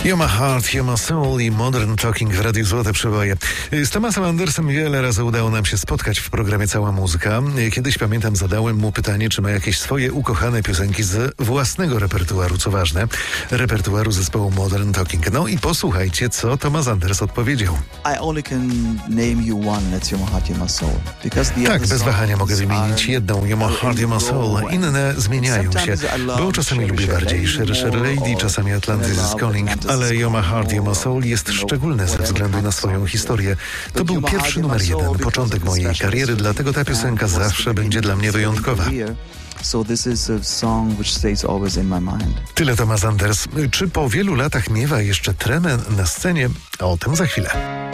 You're My Heart, You're My Soul i Modern Talking w Radiu Złote Przeboje. Z Tomasem Andersem wiele razy udało nam się spotkać w programie Cała Muzyka. Kiedyś, pamiętam, zadałem mu pytanie, czy ma jakieś swoje ukochane piosenki z własnego repertuaru, co ważne, repertuaru zespołu Modern Talking. No i posłuchajcie, co Tomas Anders odpowiedział. Tak, bez wahania mogę wymienić jedną, You're My Heart, You're My Soul. Inne zmieniają się, bo czasami lubię bardziej Sher Lady, czasami Atlantis is Calling, ale You're My Heart, You're My Soul jest szczególne ze względu na swoją historię. To był pierwszy numer 1, początek mojej kariery, dlatego ta piosenka zawsze będzie dla mnie wyjątkowa. So this is a song which stays always in my mind. Tyle Tomas Anders. Czy po wielu latach miewa jeszcze tremę na scenie? O tym za chwilę.